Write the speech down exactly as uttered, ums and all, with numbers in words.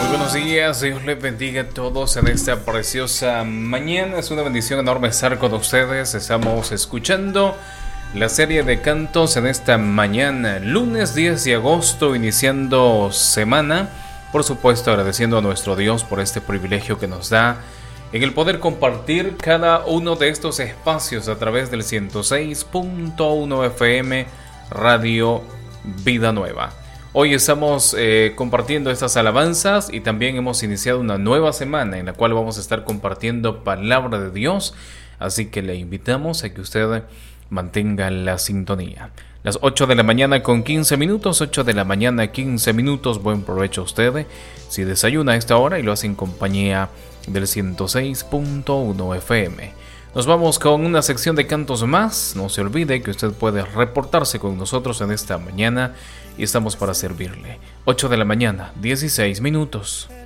Buenos días, Dios les bendiga a todos en esta preciosa mañana. Es una bendición enorme estar con ustedes. Estamos escuchando la serie de cantos en esta mañana, lunes diez de agosto, iniciando semana. Por supuesto, agradeciendo a nuestro Dios por este privilegio que nos da en el poder compartir cada uno de estos espacios a través del ciento seis punto uno F M Radio Vida Nueva. Hoy estamos eh, compartiendo estas alabanzas y también hemos iniciado una nueva semana en la cual vamos a estar compartiendo palabra de Dios, así que le invitamos a que usted mantenga la sintonía. Las ocho de la mañana con quince minutos, ocho de la mañana quince minutos, buen provecho a usted si desayuna a esta hora y lo hace en compañía del ciento seis punto uno F M. Nos vamos con una sección de cantos más. No se olvide que usted puede reportarse con nosotros en esta mañana y estamos para servirle. ocho de la mañana, dieciséis minutos.